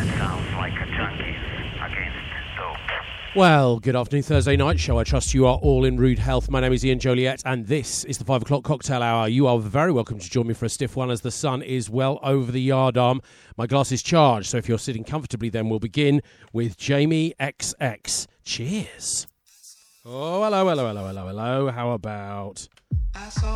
sounds like a junkie against dope. Well, good afternoon, Thursday night show. I trust you are all in rude health. My name is Ian Joliet, and this is the 5 o'clock cocktail hour. You are very welcome to join me for a stiff one as the sun is well over the yard arm. My glass is charged, so if you're sitting comfortably, then we'll begin with Jamie XX. Cheers. Oh, hello. How about...